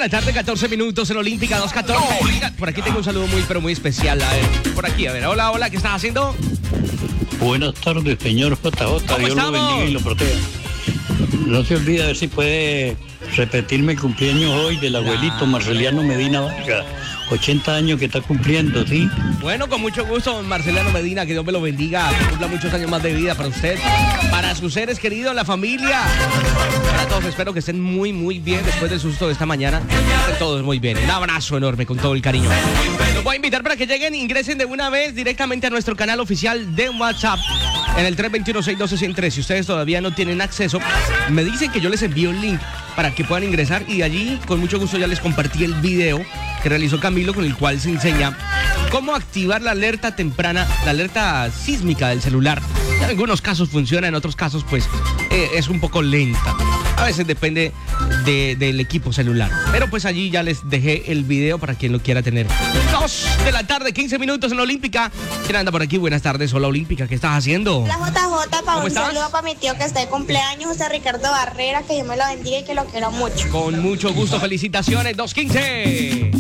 la tarde, 14 minutos en Olímpica 214. Por aquí tengo un saludo muy, pero muy especial. A ver, por aquí, a ver. Hola, hola, ¿qué estás haciendo? Buenas tardes, señor JJ. Dios lo bendiga y lo proteja. No se olvide a ver si puede repetirme el cumpleaños hoy del abuelito Marceliano Medina Vargas. 80 años que está cumpliendo, ¿sí? Bueno, con mucho gusto, don Marceliano Medina, que Dios me lo bendiga, que cumpla muchos años más de vida para usted, para sus seres queridos, la familia, para todos. Espero que estén muy, muy bien después del susto de esta mañana. Estén todos muy bien. Un abrazo enorme con todo el cariño. Los voy a invitar para que lleguen, ingresen de una vez directamente a nuestro canal oficial de WhatsApp en el 321-612-103. Si ustedes todavía no tienen acceso, me dicen que yo les envío el link para que puedan ingresar y allí con mucho gusto ya les compartí el video que realizó Camilo, con el cual se enseña cómo activar la alerta temprana, la alerta sísmica del celular. En algunos casos funciona, en otros casos pues es un poco lenta. A veces depende del equipo celular. Pero pues allí ya les dejé el video para quien lo quiera tener. 2 de la tarde, 15 minutos en la Olímpica. ¿Quién anda por aquí? Buenas tardes, hola Olímpica, ¿qué estás haciendo? La JJ, para un estás? saludo para mi tío que está de cumpleaños, José Ricardo Barrera, que Dios me lo bendiga y que lo quiero mucho. Con mucho gusto, felicitaciones, 2:15.